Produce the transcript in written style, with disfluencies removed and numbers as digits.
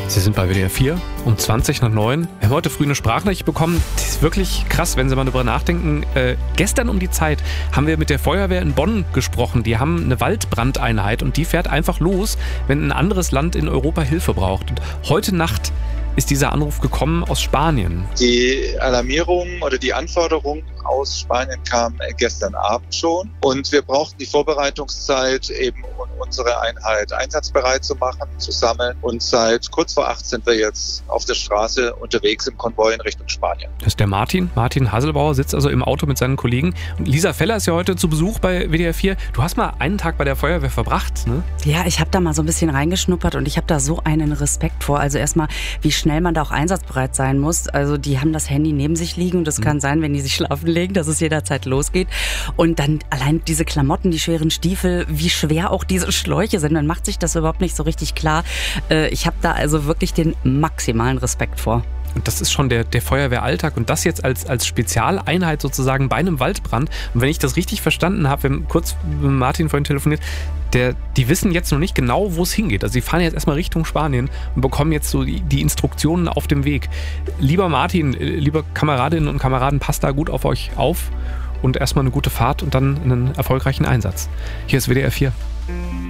Sie sind bei WDR 4 um 20 nach 9. Wir haben heute früh eine Sprachnachricht bekommen. Die ist wirklich krass, wenn Sie mal darüber nachdenken. Gestern um die Zeit haben wir mit der Feuerwehr in Bonn gesprochen. Die haben eine Waldbrandeinheit und die fährt einfach los, wenn ein anderes Land in Europa Hilfe braucht. Und heute Nacht ist dieser Anruf gekommen aus Spanien. Die Alarmierung oder die Anforderung aus Spanien kam gestern Abend schon und wir brauchten die Vorbereitungszeit eben, um unsere Einheit einsatzbereit zu machen, zu sammeln, und seit kurz vor 8 sind wir jetzt auf der Straße unterwegs im Konvoi in Richtung Spanien. Das ist der Martin Haselbauer, sitzt also im Auto mit seinen Kollegen. Und Lisa Feller ist ja heute zu Besuch bei WDR 4. Du hast mal einen Tag bei der Feuerwehr verbracht, ne? Ja, ich habe da mal so ein bisschen reingeschnuppert und ich habe da so einen Respekt vor. Also erstmal, wie schnell man da auch einsatzbereit sein muss. Also die haben das Handy neben sich liegen und das kann sein, wenn die sich schlafen legen, dass es jederzeit losgeht. Und dann allein diese Klamotten, die schweren Stiefel, wie schwer auch diese Schläuche sind, man macht sich das überhaupt nicht so richtig klar. Ich habe da also wirklich den maximalen Respekt vor. Und das ist schon der Feuerwehralltag und das jetzt als Spezialeinheit sozusagen bei einem Waldbrand. Und wenn ich das richtig verstanden habe, wir haben kurz mit Martin vorhin telefoniert, die wissen jetzt noch nicht genau, wo es hingeht. Also sie fahren jetzt erstmal Richtung Spanien und bekommen jetzt so die Instruktionen auf dem Weg. Lieber Martin, liebe Kameradinnen und Kameraden, passt da gut auf euch auf und erstmal eine gute Fahrt und dann einen erfolgreichen Einsatz. Hier ist WDR 4.